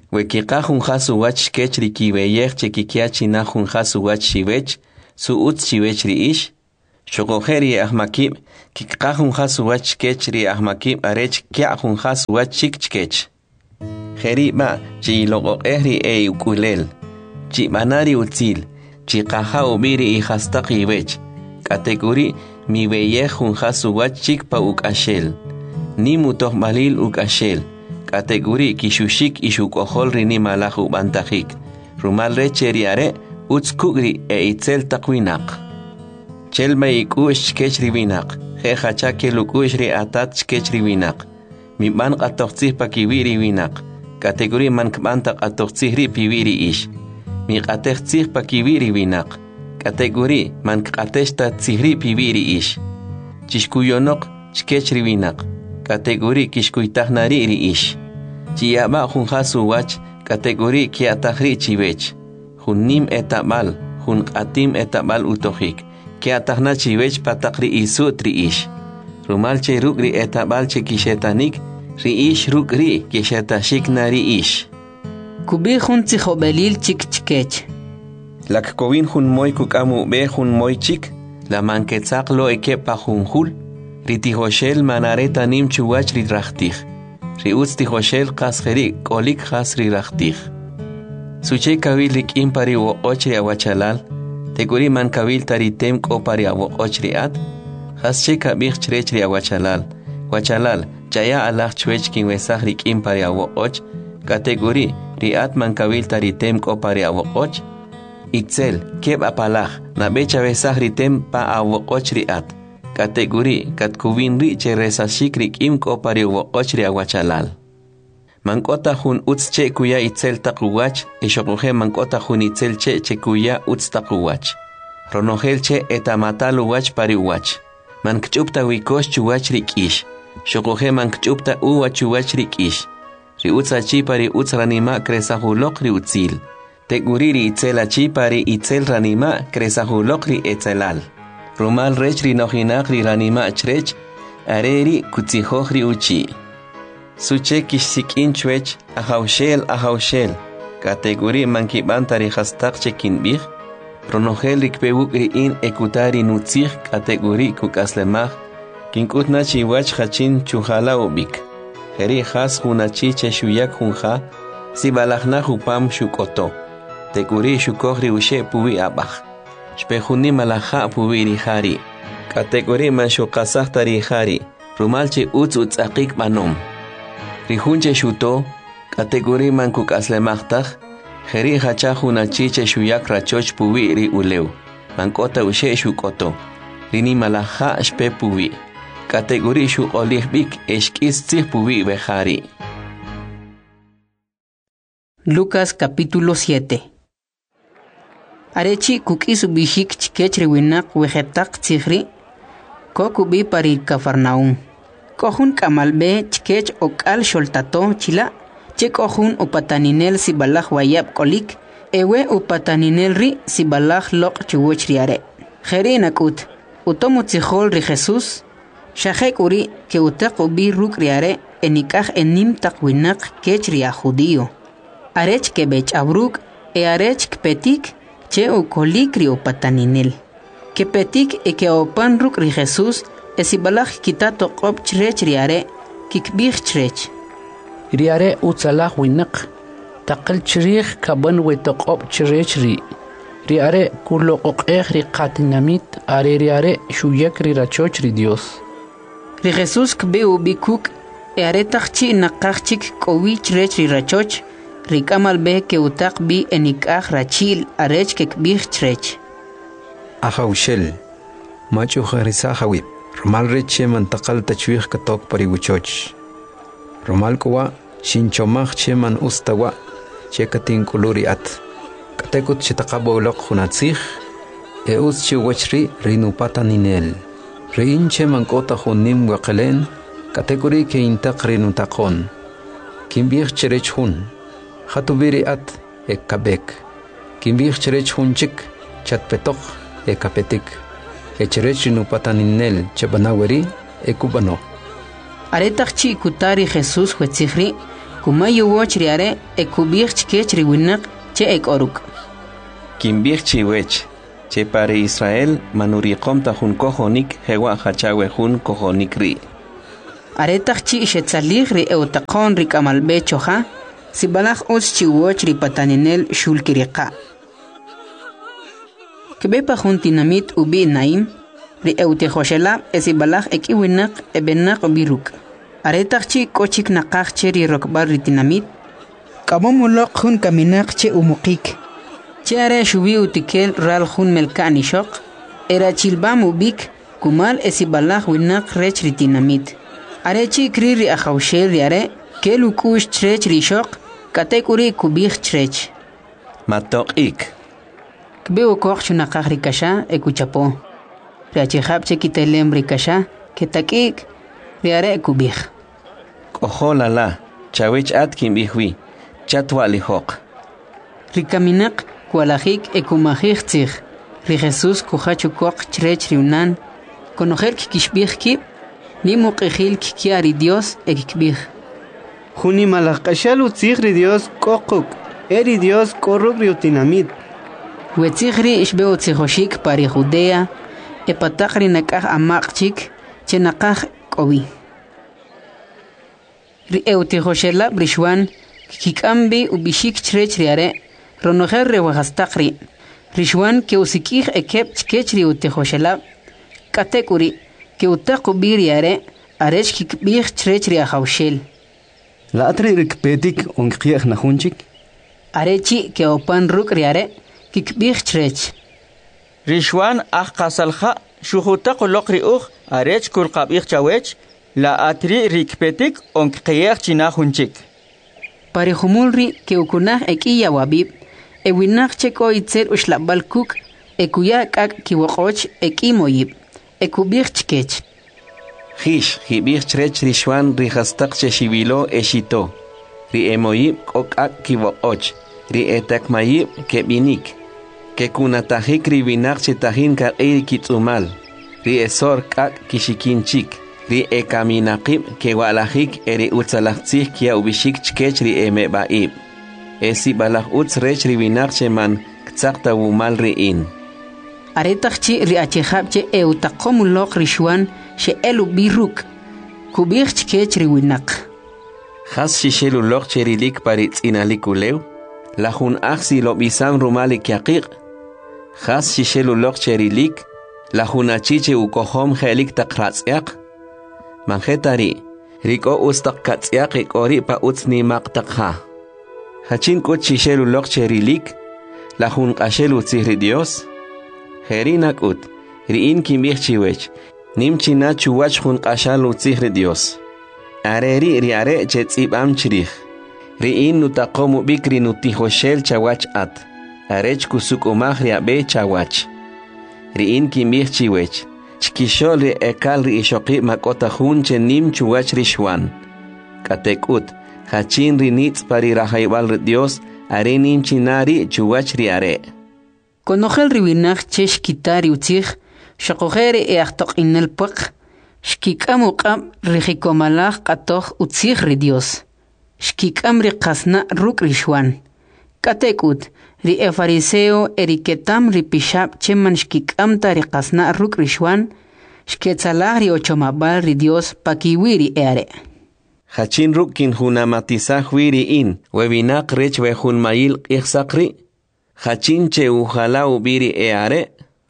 S9: Wekika junja su wach kech rikiweyech chekikiachina junja su wach shiwech, su utz shiwech riish. Shokojeri ahmakib, kika junja su wach kech ri ahmakib arech kia junja su wach chikchkech. Jeri ba, chi logo ehri e ukulel. Chi banari utzil, chi kaha ubiri i hastaki wech. Kategori mi weyech junja su wach chikpa ukashel. Ni mutoh malil ukashel. Kategori kishushik ishukojol rini malahu bantajik. Rumal recheriare utskugri e itzel takwinak. Chelma ikush kech riwinak. Jeja chake lukush ri atat kech riwinak. Mi ban qatoqtsih pakiwiri winak. Kategori man kbantak atoqtsih ri piwiri ish. Mi qateqtsih pakiwiri winak. Kategori man qateshta tsihri piwiri ish. Chishkuyonok chkech riwinak. Kategori kishkuitahnari ri ish. Chiyaba junja su wach, kategori kiatahri chivech. Junim etabal, jun atim etabal utojik. Kiatahna chivech patakri isutri ish. Rumal che rugri etabal che kishetanik, ri ish rugri kishetashik nari ish.
S1: Kubi jun tzihobelil chik chikech.
S9: Lak kovin jun moy kukamu be jun moy chik, la manketzak lo ekepa junjul. Ritijoshel manareta nim chuwach ridrachtij. Riutz tijoshel kasjeri kolik has ridrachtij. Suche kawil lik impari wo ochri awachalal. Teguri man kawil taritem kopari awo ochri at. Has che kabich chrechri awachalal. Wachalal chaya alach chwech kin wesach lik impari awo och. Kategori riat man kawil taritem kopari awo och. Itzel keb apalach na becha wesach ritem pa awo och riat. Kategori kat kubin ri che resashik rik im ko pari wo ochri awachalal. Mankota hun utz che kuya itzel takuwach, e shokuhe mankota hun itzel che che kuya utz takuwach. Ronogel che etamatal uwach pari uwach. Mankchupta wikosh chuwach rik ish. Shokuhe mankchupta uwach uwach rik ish. Ri utza chi pari utz ranima kresahulok ri utzil. Teguri ri itzel achi pari itzel ranima kresahulok ri etzelal. Rumal rech ri nojinak ri ranima chrech, areri kutzihoj ri uchi. Suche kishsikin chwech, ahaushel ahaushel. Kategori mankibanta ri hastak chekinbih. Ronogel rikpewuk ri in ekutari nutzih kategori kukaslemah. Kinkutna chiwach hachin chuhala ubik. Heri has hunachi cheshuyak hunja, si balachna hupam shukoto. Teguri shukoj ri ushe puwi abach. Shpehuni malaja puwiri hari. Kategori man shukasah tari hari. Rumalche utz utz akik manom. Rihunche shuto. Kategori man kukaslemachtaj. Jeri hacha hunachiche shuyak rachoch puwiri uleu. Mankota ushe shukoto. Rini malaja shpe puwi. Kategori shuk olihbik eshkis tzih puwi behari.
S1: Lucas capítulo siete. Arechi kukisu bishik chikech riwinak wejetak tzihri, kokubi pari Cafarnaum. Kohun kamalbe chikech okal sholtato chila, che kohun upataninel si balach wayab kolik, ewe upataninel ri si balach lok chiwoch riare. Jeri nakut, utomu tzihol ri Jesus, shahek uri ke utak ubi ruk riare enikaj enim takwinak kech ria judío. Arech ke bech abruk e arech kpetik, che o colicri o pataninel. Que petik e que o pan ruk ri Jesus, e si balach kitato qop chrech riare, kikbich chrech.
S12: Riare utzalach winak, taqal chrich kaban wetoqop chrech ri. Riare kulo qoqeh ri qatinamit, are riare shuyak ri rachoch ri Dios.
S1: Ri Jesus kbe ubikuk, e are tachchi nakachik kowi chrech ri rachoch, Rikamal be ke utak bi enikaj rachil arech kekbich chrech.
S2: Ahaushel, machu harisa hawip, Romal reche mantakal tachwich katok pariwuchoch. Romal kowa, shinchomach cheman ustawa, chekatin kuluri at. Katekut chitakabo lok hunatzich, e us chiwachri rinupata ninel. Rein cheman kota hunim wakelen, kategori ke intak rinutakon. Kimbich cherech hun. Hatubiri at ekabek. Kimbich cherech hunchik chatpetok ekapetik. Echerech nupataninel chabanaweri ekubano.
S1: Aretach chi kutari Jesus huetzihri kumayu woch riare ekubich chkech riwinak che ekoruk.
S9: Kimbich chiwech, che pare Israel manuriqom ta jun kojonik hewa hachawe jun kojonik ri.
S1: Aretach chi shetzalig ri eutaqon ri kamalbe choja, sibalach os chi woch ri pataninel shulkiriqa. Kbepa jun tinamit ubi naim, ri eutejoshela esibalach ekiwinak ebenak biruk. Aretach chi kochik naqach che ri rokbar ri tinamit, kabomulok jun kaminak che umukik. Che are shubi utikel ral jun melkani shok, era chilbam ubik, kumal esibalach winak rech ri tinamit. Are chi kri ri ajawshel ri are, kelu kush chrech ri shok, katekuri kubich chrech.
S9: Matok ik.
S1: Kbeo koch chunakach ri kasha ekuchapo. Ri achihab che kitelem ri kasha, ketakik, ri are kubich.
S9: Ojo la la, chawech atkin bihwi, chatwa lihok.
S1: Ri kaminak, kualajik ekumajik tzig, ri Jesus kuhachu koch chrech ri unan, konojer kikishbich kip, ni muqejil kikiari Dios ekikbich.
S5: Juni malakashal utzig ri Dios kokuk, eri Dios korruk ri utinamit.
S1: Wetzigri ishbeo tzijoshik pari Judea, epatakri nakaj amakchik, che nakaj kobi. Ri eutijoshela brishwan, kikambi ubishik chrech riare, ronojer rewajastakri, rishwan ke usikij ekep chkech ri utijoshela, katekuri, ke utakubi riare, arech kikbij chrech ri ajawshel.
S8: La atri rikpetik onkiech najunchik?
S1: Arechi ke opan ruk riare, kikbich chrech.
S3: Rishwan ah qasalha shuhuta qoloq riuq arech kul qabich chawech la atri rikpetik onqiyach china hunchik.
S1: Pari humulri ke ukunah ekiya wabib ewinach cheko itzer ushlabal kuk ekuya kak kiwoqoch ekimoyib ekubich chkech.
S9: Hish hibich chrech Rishwan rihastaq cheshibilo eshito. Ri emoyib kokak kiwoqoch. Ri etakmayib kebinik. Que kunatajik ribinak chetahin ka eir kitsumal. Ri esor kak kishikinchik. Ri ekaminakib ke walajik eri utzalachtzih kia ubishik chkech ri emebaib. Esi balach utz rech ribinak cheman ktsakta wumal ri in.
S1: Aretachchi ri achihapche eutaqomulok Rishwan she elu biruk. Kubich chkech riwinak.
S9: Has shishelulok cherilik paritz inalikulew. La jun axi lo bisam rumalik yaqiq. Khas shishelulok cherilik. La jun achiche ukohom helik takratziak. Manjetari. Riko ustak katziak ikori pa utsni maktakha. Hachin kut shishelulok cherilik. La jun ashelu tzihri Dios. Herinak ut. Riin kimbich chiwech. Nim china chuwach jun ashalu tzihri Dios. Areri riare chetzib am chirich. Riin nutaqomu bikri nutijoshel chawach at. Arech kusuk umah riabe chawach. Riin kimbich chiwech. Chkishol ri ekal ri ishoqi makota hun chenim chuwach Rishwan. Katekut. Hachin ri nitz pari rahaybal Dios. Are nim chinari chuwach riare.
S1: Konojel riwinach chesh kitari utzich. Shakojere e achtok inel pak. Shkikamu qam rihikomalach katoch utzich ri Dios. Shkikam ri qasna ruk Rishwan. Katekut, ri e fariseo eriketam ri pishab cheman shkikam ta ri qasna ruk Rishwan. Shketzalah ri ochomabal ri Dios pakiwiri eare.
S9: Hachin rukin hunamatizah wiri in, webinak rech wehun mail ichsakri. Hachin che uhala ubiri eare.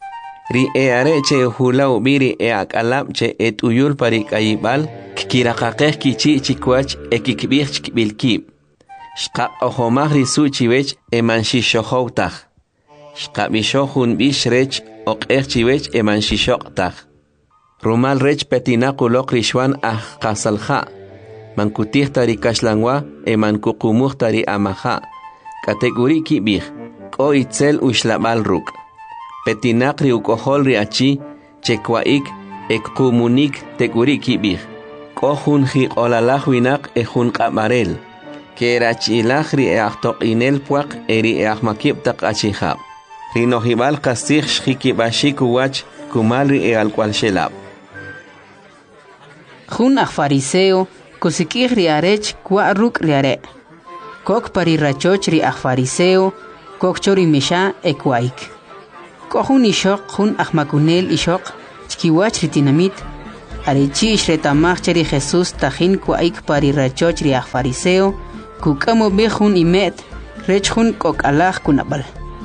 S9: Ri eare che hula ubiri e akalab che et uyul parik ayibal. Kirakakeh kichi chikwach ekikbich chikbilkib. Shqa ohomah risu chiwech eman shishohoutach. Shqa bishohun bishrech okeh chiwech eman shishoktach. Rumal rech petinakulok Rishwan ah kasalha. Mankutih tari kashlangwa eman kukumuh tari amaha. Kategori kibih. Ko itzel ushlabal ruk. Petinak ri ukohol ri achi. Chekwaik ek kumunik teguri kibih. Kohun hi olalaj winak e jun qamarel. Kerachilaj ri e achtok inel puak eri e ahmakib tak achihab. Rinohibal kasih shikibashik uwach kumal ri e alkwal shelab.
S1: Jun aj fariseo, kusikih ri arech kwa ruk ri are. Kok pari rachoch ri ach fariseo, kok chori mesha ekwaik. Kohun ishok hun achmakunel ishok, chkiwach ri tinamit, arechi ishretamach cheri Jesus tajin kwaik pari rachoch ri ach fariseo, kukamo behun imet, rech hun kok alach kunabal.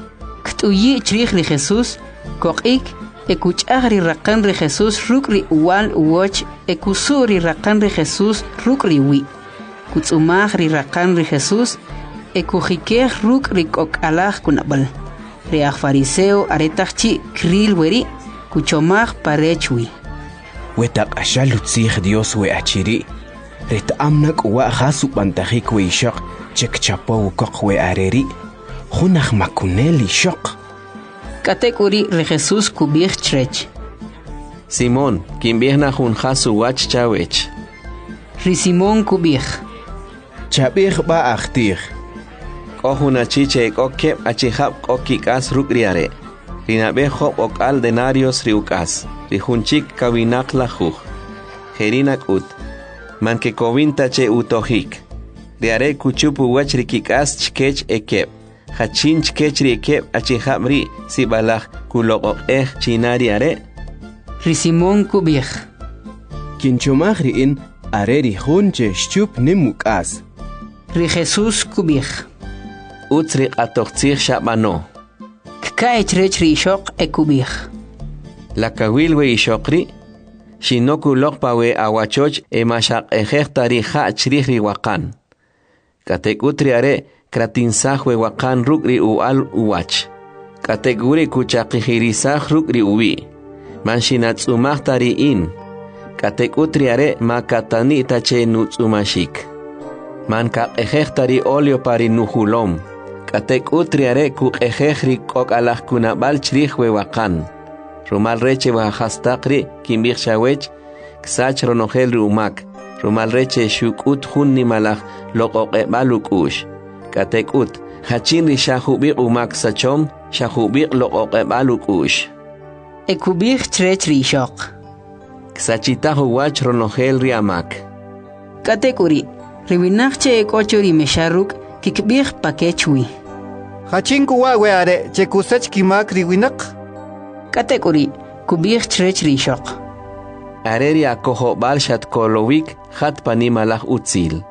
S1: Ktuyi chrich ri Jesus, kok ik, ekuchah ri rakan ri Jesus ruk ri uwal uwoch, ekusu ri rakan ri Jesus ruk ri wi. Kutsumah ri rakan ri Jesus, ekujikeh ruk ri kok alach kunabal. Ri ach fariseo aretachchi kril weri, kuchomah parechwi.
S11: Wetak ashalutzih Dios we achiri, ret amnak uwa khasu pantahik we ishak, chek chapo kok we areri, hunach makuneli shok.
S1: Katekuri re Jesus kubih chrech.
S9: Simón, kimbih na hun khasu wach chawech.
S1: Ri Simón kubih.
S11: Chabih ba akhtir.
S9: Kohuna chiche kokep achihab kokikas rukriare. Rinabe hop okal denarios riukas. Rihunchik kawinak lahuj. Herinak ut. Manke kovinta che utohik. Riare kuchupu wach rikikas chkech ekep. Hachin chkech rikep achihab ri sibalach kulok eh chinari are.
S1: Ri Simón kubih.
S11: Kinchomah riin are rihunche shchup nimukas.
S1: Ri Jesus kubih.
S9: Utsrik atochtzir shabano.
S1: Kkaech rech ri ishok ekubih.
S9: La kawil we ishokri. Shinoku lokpa we awachoch e mashak ejektari ha chrih ri wakan. Katek utri are kratinsah we wakan ruk ri ual uwach. Katek uri kuchakihirisah ruk ri uwi. Manshinatsumak tari in. Katek utri are makatani tache nutsumashik. Man kak ejektari olio pari nuhulom. Katek utri are kuk ejekri kok alach kunabal chrih we wakan. Rumal reche wahastakri kimbir shawech, ksach ronogel rumak. Rumal reche shukut hun ni malach lokok e balukush. Katek ut, hachin ri shahubir umak sachom, shahubir lokok e balukush.
S1: Ekubir chrech ri ishok.
S9: Ksachitahu wach ronogel ri amak.
S1: Katek uri, riwinachche ekocho ri mesharuk kikbir pakechwi.
S5: Hachin kuwa we are chekusach kimak riwinak.
S1: Katekuri kubih chrech ri ishok.
S9: Areri akoho balshat kolowik hat panimalach utzil.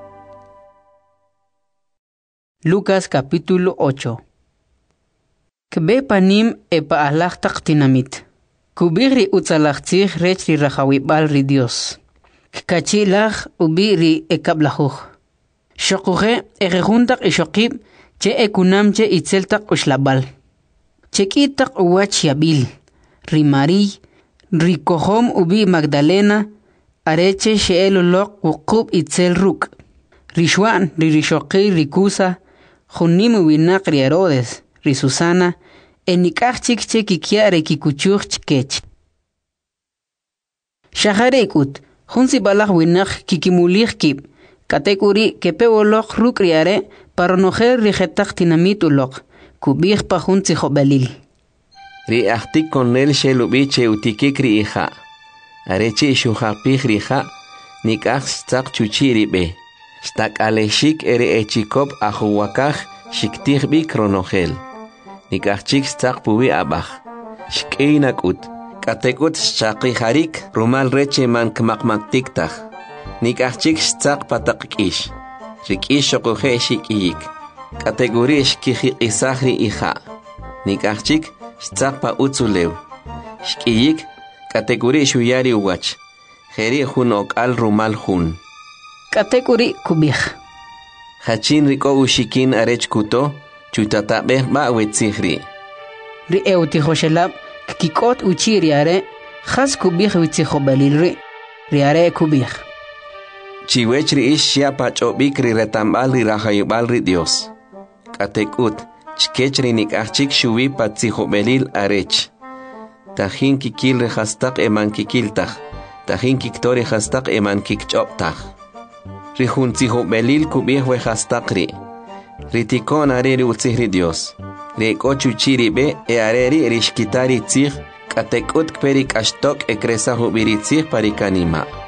S1: Lucas capítulo ocho. Kbe panim epa alach taktinamit. Kubir ri utzalachtzich rech ri rachawibal ri Dios. Kachilach ubi ri ekablahuch. Shokuhe erejuntak ishokib che ekunamche itzeltak ushlabal. Chekitak uwach yabil. Ri Mari, ri Kohom ubi Magdalena, areche sheelolok wukub itzel ruk. Ri Shwan, ri Rishoki, ri Kusa, junim winak ri Herodes, ri Susana, enikach chikche kikia re kikuchuch chkech. Shaharekut, junsi balach winak kikimulich kib, katekuri kepewolok ruk riare, paronojer ri jetach tinamitulok, kubich pa junsi jobalil.
S9: Ri ahtik con el shelubiche utikikri iha. Areche shuhapih riha. Nikach stak chuchiri be. Stak aleshik ere echikop ahuwakach shiktih bi kronogel. Nikach chik stak pubi abach. Shkeinak ut. Katekut shaki harik rumal reche man kmakmaktiktach. Nikach chik stak patakish. Rikish shokuhe shikiyik. Kategori shkihi isahri iha. Nikach chik Stzakpa utzulew. Shkiyik, kategori shuyari uwach. Jeri hun ok al rumal hun.
S1: Kategori kubih.
S9: Hachin riko ushikin arech kuto, chutatabeh ba wetzihri.
S1: Ri eutihoshelab, kikot uchiri are, khas kubih witzihobalilri. Ri are kubih.
S9: Chiwech ri ish shiapa chobik ri retambal ri rahayubal ri Dios. Katekut. Chkech rinik achik shuwi patziho belil arech. Tahin kikil rehastak eman kikiltach. Tahin kiktori hastak eman kikchoptach. Rihun ziho belil kubih we hastakri. Ritikon areri utzihri Dios. Reko chuchiri be e areri rishkitari tzih. Katekut kperik ashtok e kresahu biritzih parikanima.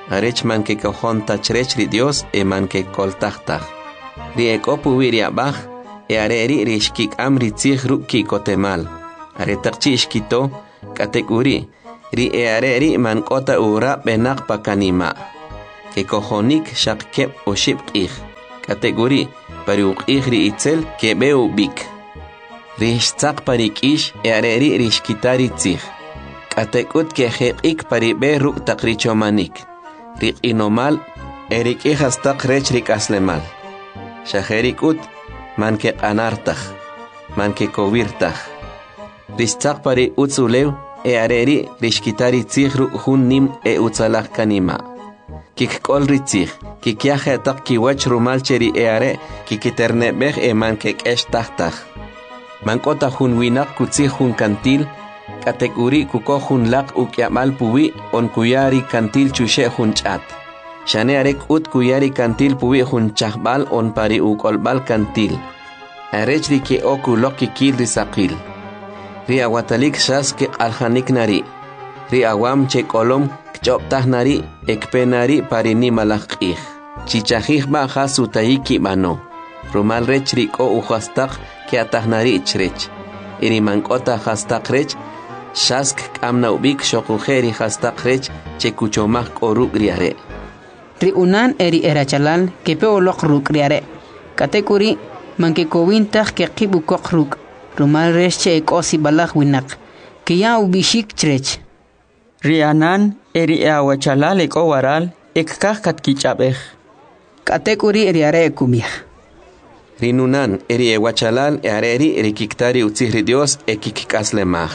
S9: arech man que cojon tachrech ri Dios e man que coltachtaj. Ri ekopu wiria baj e areri rishkik amri tzig ruki kotemal. Are takchi ishkito katekuri ri e areri man kota ura benak pakanima. Que cojonik shakkep o shipqih. Kategori pariuqih ri itzel que beu bik. Rishtzak parik ish e areri rishkitari tzig. Katekut que jekik paribe ruk takrichomanik. Rik inomal erik ihastak rech rik aslemal. Shaherikut man que anartaj. Man que kovirtaj. Rishtzak pari utzulew e areri rishkitari tzig ruk hun nim e utzalak kanima. Kik kol ritzig, kik yahe tak ki wach rumal cheri eare, kik eterne bech e man kek esh tahtach. Man kota hun winak kutzig hun kantil, kategori kuko hun lak ukyamal puwi on kuyari kantil chushe hun chat. Shane arek ut kuyari kantil puwi hun chahbal on pari ukolbal kantil. Arech ri ke oku loki kil risakil. Ri awatalik shas ke alhanik nari. Ri awam che kolom kchoptah nari ekpenari parini malakih. Chichahih ba hasu taiki mano. Rumal rech riko uhastak ke atahnari ichrech. Iri mankota hastak rech. Shask kamna ubik shokujeri hastak rech che kuchomah koruk riare.
S1: Ri unan eri erachalal ke peolok ruk riare. Katekuri manke kowintah ke kibu kokruk. Rumal rech che ekosi balak winak. Ke ya ubishik chrech.
S3: Rianan eri awachalal ek owaral ek kahkat kichabeh.
S1: Katekuri eri are kumih.
S9: Rinunan eri ewachalal e areri eri kiktari utzihri Dios e kikikaslemah.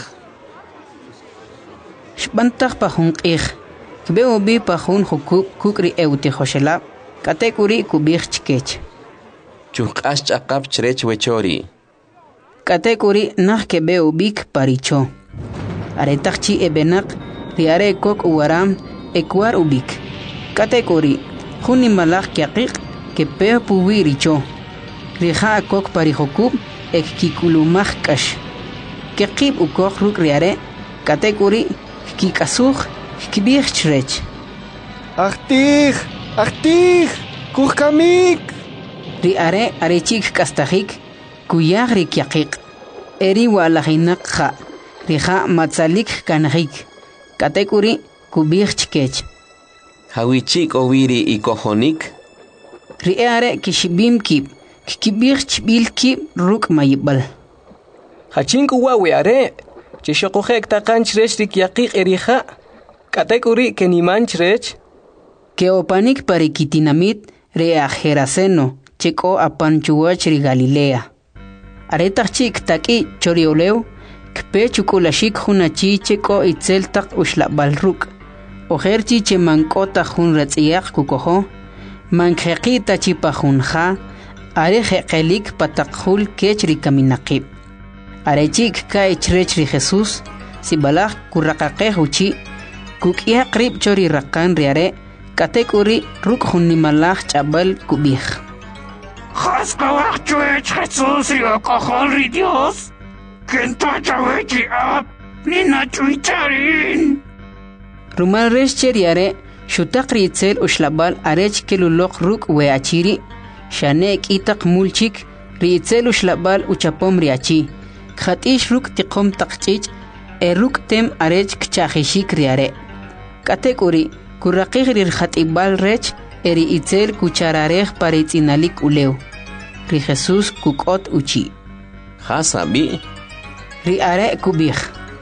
S1: Shbantah pahun qih. Kbe ubi pahun hukuk kukri euti hoshela. Katekuri kubih chkech.
S9: Chukash chakap chrech wechori.
S1: Katekuri nah kebe ubik paricho. Aretakchi ebenak. Riare kok uwaram ekwar ubik. Kategori huni malak kyaqik ke pe puwi richo. Riha kok parihokub ek kikulumah kash. Kekib ukok ruk riare. Kategori kikasuk kibir chrech.
S4: Achtig, achtig, kukamik.
S1: Riare arechik kastahik kuyag rikyaqik. Eri walahinak kha. Riha matzalik kanahik. Katekuri kubih chkech.
S9: Hawichik oviri i kohonik.
S1: Riare kishibim kib. Kibih chbil kib ruk mayibal.
S4: Hachinku wawe are. Chishokojek takan chrech rik yakik erija. Katekuri keniman chrech.
S1: Keopanik parikitinamit reajeraceno. Cheko apanchuach ri Galilea. Aretachik taki chorioleu. Kpe chukulashik hunachi cheko itzel tak ushlabal ruk. Ojerchi che mankota hun ratziyak kukoho. Mankheqita chipahunja. Are jeqelik patakhul kechri kaminakib. Arechik ka ichrechri Jesús. Sibalak kurrakaqeh uchi. Kukia krib chori rakan riare. Katekuri ruk hunimalak chabal kubih.
S10: Jaskawak chuech Jesús y okohol ri Dios. Kentacha wechi ap, nina chuicharin.
S1: Rumal resh cheriare, shutakri itzel ushlabal arech kelulok ruk weachiri, shanek itak mulchik, riitzel ushlabal uchapom riachi, khatish ruk tikom takchich, e ruk tem arech kchahishik riare. Katekuri, kurraqih rir khatibal rech, eri itzel kuchararech paritzinalik uleu. Ri Jesús kukot uchi.
S9: Hasabi.
S1: Riare kubih.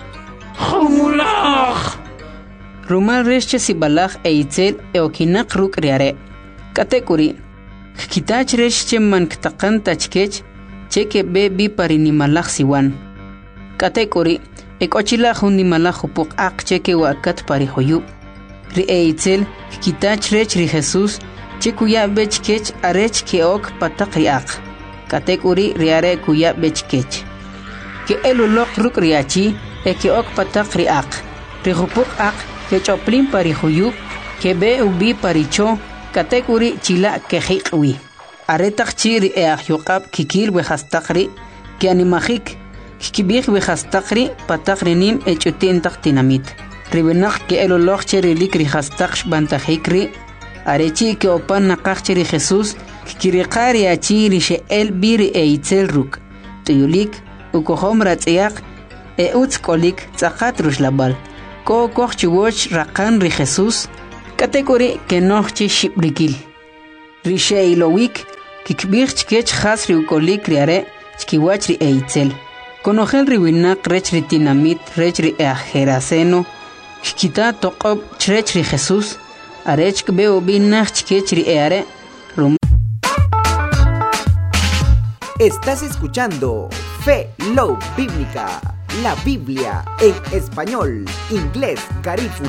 S10: Humulach.
S1: Rumal resche sibalach e itzel e okinak ruk riare. Katekuri. Kitach resche man ktakan tachkech cheke be bi parinimalach siwan. Katekuri. Ek ochilach unimalach upuk ak cheke wakat parihoyub. Ri e itzel kitach rech ri Jesús chekuya bechkech arech ke ok patak riak. Katekuri riare kuya bechkech. Que elulok ruk riachi e que ok patak riak. Rihupuk ak que choplin parihuyuk que be ubi paricho katekuri chila que hikwi. Aretak chiri e ahyukab kikil wehastakri que animajik kikibik wehastakri patakrinim e chutin taktinamit. ribenak ke eloloch cheri likri hastaksh bantajikri arechi ke opan nakach cheri Jesús kirikari achiri she el biri e itzel ruk tuyulik ukohom ratziak e utskolik tzakat rushlabal ko koch chiwoch rakan ri Jesús kategori ke nochi shibrikil rishe ilowik kikbich chkech hasri ukolik riare chkiwach ri e itzel konogel riwinak rech ri tinamit rech ri e ajeraceno Kikita toqob chrech ri Jesús arech kbeo binach chkech ri eare.
S13: Estás escuchando Fe Love Bíblica, la Biblia en español, inglés, garífuna.